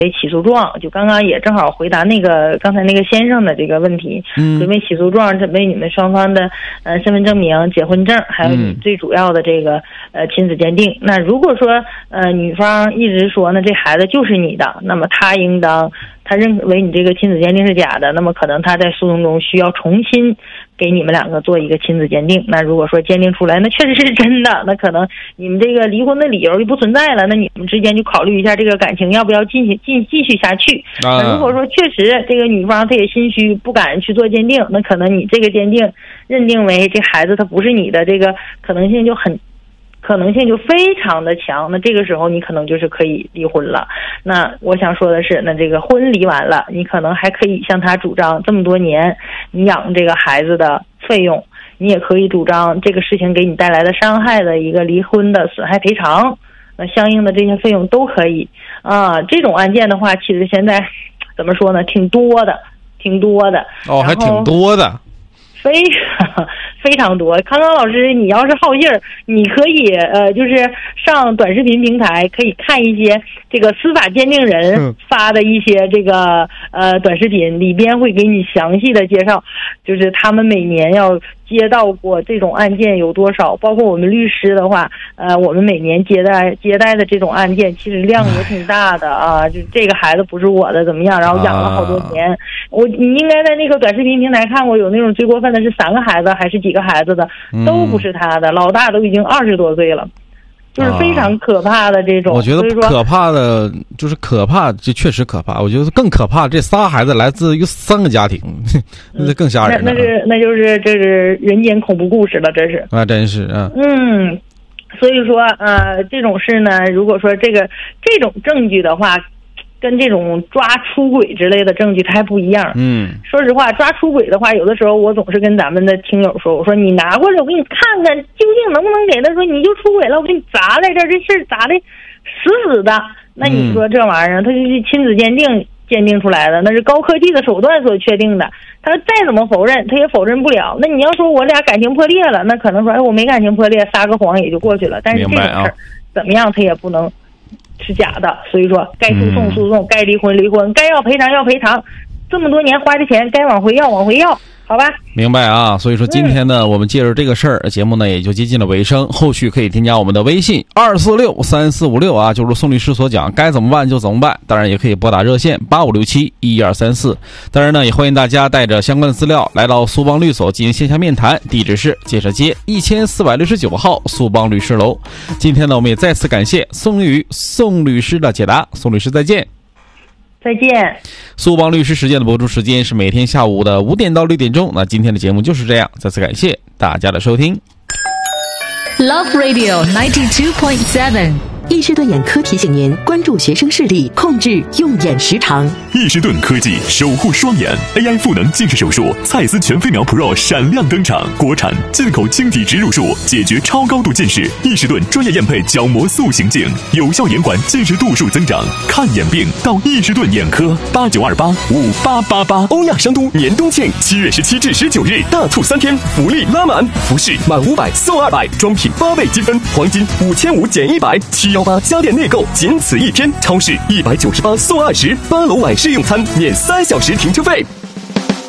起诉状，就刚刚也正好回答刚才那个先生的这个问题，准备起诉状，准备你们双方的身份证明、结婚证，还有你最主要的这个亲子鉴定。那如果说女方一直说呢这孩子就是你的，那么他认为你这个亲子鉴定是假的，那么可能他在诉讼中需要重新给你们两个做一个亲子鉴定。那如果说鉴定出来那确实是真的，那可能你们这个离婚的理由就不存在了，那你们之间就考虑一下这个感情要不要继续下去。那如果说确实这个女方她也心虚不敢去做鉴定，那可能你这个鉴定认定为这孩子他不是你的，这个可能性就非常的强，那这个时候你可能就是可以离婚了。那我想说的是，那这个婚离完了，你可能还可以向他主张这么多年你养这个孩子的费用，你也可以主张这个事情给你带来的伤害的一个离婚的损害赔偿，那相应的这些费用都可以这种案件的话，其实现在怎么说呢，挺多的哦，还挺多的， 非常多。康康老师，你要是好信儿，你可以就是上短视频平台可以看一些这个司法鉴定人发的一些这个短视频，里边会给你详细的介绍，就是他们每年要接到过这种案件有多少，包括我们律师的话，我们每年接待的这种案件其实量也挺大的啊，就这个孩子不是我的怎么样，然后养了好多年。你应该在那个短视频平台看过，有那种最过分的是3个孩子还是几个孩子的，都不是他的，老大都已经20多岁了。就是非常可怕的这种。 我觉得可怕的就是可怕，这确实可怕。我觉得更可怕，这仨孩子来自于3个家庭，那更吓人了。 这是人间恐怖故事了，这是啊，真是啊。 所以说这种事呢，如果说这种证据的话，跟这种抓出轨之类的证据它还不一样。说实话，抓出轨的话，有的时候我总是跟咱们的听友说，我说你拿过来，我给你看看究竟能不能给他说你就出轨了，我给你砸在这儿，这事儿砸的死的。那你说这玩意儿，他就是亲子鉴定出来的，那是高科技的手段所确定的，他再怎么否认他也否认不了。那你要说我俩感情破裂了，那可能说我没感情破裂，撒个谎也就过去了。但是这种事儿怎么样他也不能是假的，所以说该诉讼，该离婚，该要赔偿，这么多年花的钱该往回要，好吧？ 明白啊。所以说今天呢，我们借着这个事儿，节目呢也就接近了尾声。后续可以添加我们的微信2463456啊，就是宋律师所讲，该怎么办就怎么办。当然也可以拨打热线85671234。当然呢，也欢迎大家带着相关的资料来到苏邦律所进行线下面谈，地址是建设街1469号苏邦律师楼。今天呢，我们也再次感谢宋律师的解答。宋律师再见。 再见。 苏邦律师时间的播出时间是每天下午的5点到6点钟。那今天的节目就是这样，再次感谢大家的收听。 Love Radio 92.7。 易士顿眼科提醒您关注学生视力，控制用眼时长。 易士顿科技守护双眼 AI 赋能近视手术，蔡司全飞秒 Pro 闪亮登场，国产进口晶体植入术，解决超高度近视。易士顿专业验配角膜塑形镜，有效延缓近视度数增长。看眼病到易士顿眼科，89285888。欧亚商都年冬庆7月17至19日大促3天，福利拉满，服饰满500送200，装品8倍积分，黄金5500减100，718家电内购仅此1天，超市198送20，8楼晚市用餐免3小时停车费。